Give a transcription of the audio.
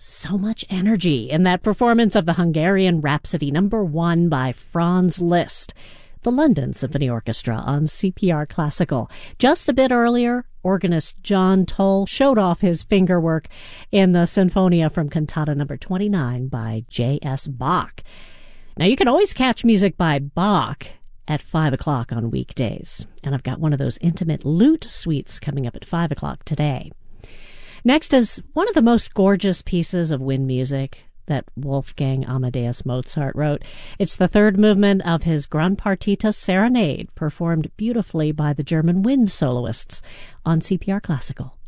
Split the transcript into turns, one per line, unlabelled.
So much energy in that performance of the Hungarian Rhapsody #1 by Franz Liszt. The London Symphony Orchestra on CPR Classical. Just a bit earlier, organist John Toll showed off his fingerwork in the Sinfonia from Cantata No. 29 by J.S. Bach. Now, you can always catch music by Bach at 5 o'clock on weekdays. And I've got one of those intimate lute suites coming up at 5 o'clock today. Next is one of the most gorgeous pieces of wind music that Wolfgang Amadeus Mozart wrote. It's the third movement of his Gran Partita Serenade, performed beautifully by the German wind soloists on CPR Classical.